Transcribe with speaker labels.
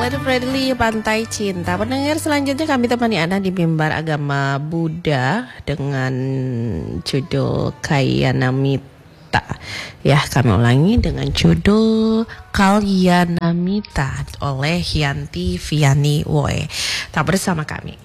Speaker 1: Lady Friendly Pantai Cinta. Pendengar selanjutnya kami temani Anda di mimbar agama Buddha dengan judul Kalyanamita. Ya, kami ulangi dengan judul Kalyanamita oleh Yanti Viani Woe. Tak bersama kami.